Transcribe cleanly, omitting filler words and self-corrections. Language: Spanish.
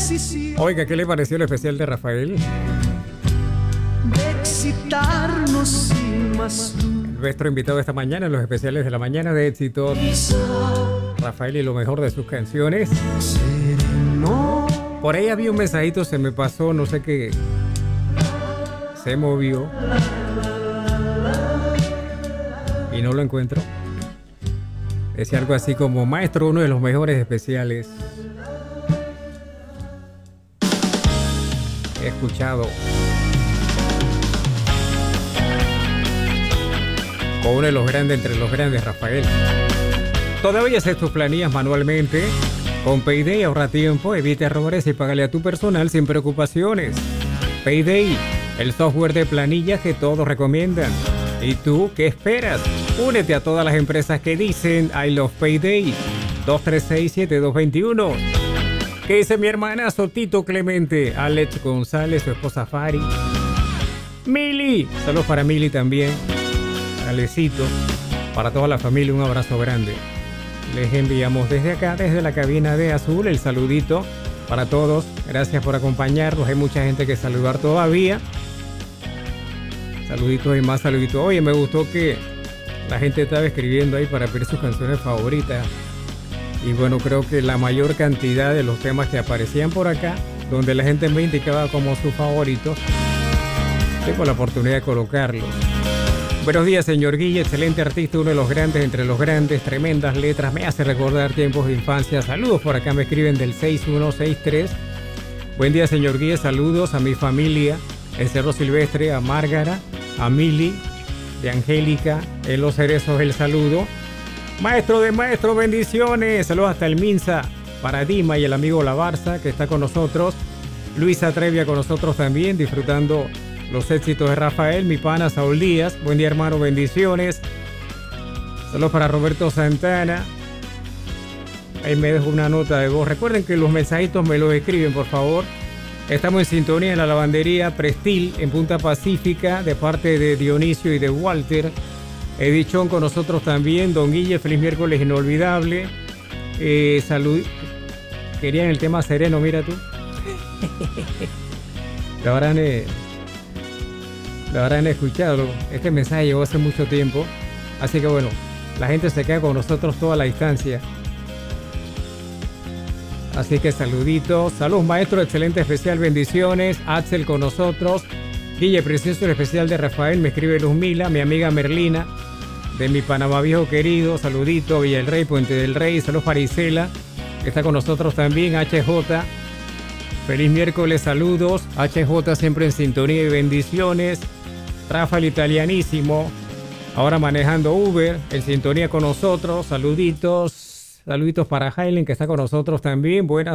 Oiga, ¿qué le pareció el especial de Rafael? De excitarnos sin más. Nuestro invitado esta mañana en los especiales de la mañana de éxito, Rafael, y lo mejor de sus canciones. Por ahí había un mensajito, se me pasó, no sé qué. Se movió. Y no lo encuentro. Decía algo así como: maestro, uno de los mejores especiales he escuchado. Con uno de los grandes entre los grandes, Rafael. Todavía haces tus planillas manualmente. Con Payday ahorra tiempo, evita errores y págale a tu personal sin preocupaciones. Payday, el software de planillas que todos recomiendan. ¿Y tú qué esperas? Únete a todas las empresas que dicen I love Payday. 236-7221. ¿Qué dice mi hermanazo Tito Clemente? Alex González, su esposa Fari. Mili, saludos para Mili también. Alecito, para toda la familia un abrazo grande. Les enviamos desde acá, desde la cabina de Azul, el saludito para todos. Gracias por acompañarnos. Hay mucha gente que saludar todavía. Saluditos y más saluditos. Oye, me gustó que la gente estaba escribiendo ahí para pedir sus canciones favoritas. Y bueno, creo que la mayor cantidad de los temas que aparecían por acá, donde la gente me indicaba como sus favoritos, tengo la oportunidad de colocarlos. Buenos días, señor Guille, excelente artista, uno de los grandes entre los grandes, tremendas letras, me hace recordar tiempos de infancia. Saludos, por acá me escriben del 6163. Buen día, señor Guille, saludos a mi familia, en Cerro Silvestre, a Márgara, a Mili, de Angélica, en Los Cerezos el saludo. Maestro de maestro, bendiciones, saludos hasta el Minsa, para Dima y el amigo La Barça, que está con nosotros. Luisa Trevia con nosotros también, disfrutando los éxitos de Rafael, mi pana Saúl Díaz. Buen día, hermano, bendiciones. Saludos para Roberto Santana. Ahí me dejo una nota de voz. Recuerden que los mensajitos me los escriben, por favor. Estamos en sintonía en la lavandería Prestil, en Punta Pacífica, de parte de Dionisio y de Walter. Edichón con nosotros también. Don Guille, feliz miércoles inolvidable. Salud. Querían el tema sereno, mira tú. Lo habrán escuchado. Este mensaje llegó hace mucho tiempo. Así que bueno, la gente se queda con nosotros toda la distancia. Así que saluditos. Saludos, maestro, excelente especial, bendiciones. Axel con nosotros. Guille, precioso el especial de Rafael, me escribe Luz Mila, mi amiga Merlina, de mi Panamá viejo querido. Saludito, Villa del Rey, Puente del Rey. Saludos para Isela, que está con nosotros también. HJ, feliz miércoles, saludos. HJ siempre en sintonía y bendiciones. Rafael Italianísimo, ahora manejando Uber, en sintonía con nosotros. Saluditos para Hailen, que está con nosotros también. Buenas